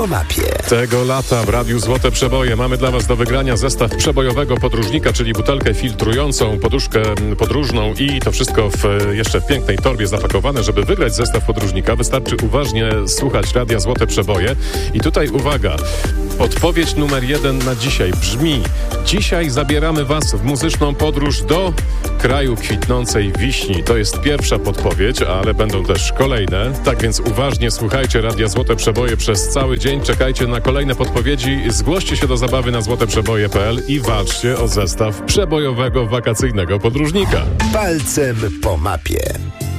po mapie. Tego lata w Radiu Złote Przeboje mamy dla Was do wygrania zestaw przebojowego podróżnika, czyli butelkę filtrującą, poduszkę podróżną i to wszystko jeszcze w pięknej torbie zapakowane. Żeby wygrać zestaw podróżnika, wystarczy uważnie słuchać Radia Złote Przeboje. I tutaj uwaga, podpowiedź numer 1 na dzisiaj brzmi: dzisiaj zabieramy Was w muzyczną podróż do kraju kwitnącej wiśni. To jest pierwsza podpowiedź, ale będą też kolejne. Tak więc uważnie słuchajcie Radia Złote Przeboje przez cały dzień. Czekajcie na kolejne podpowiedzi. Zgłoście się do zabawy na złoteprzeboje.pl i walczcie o zestaw przebojowego wakacyjnego podróżnika. Palcem po mapie.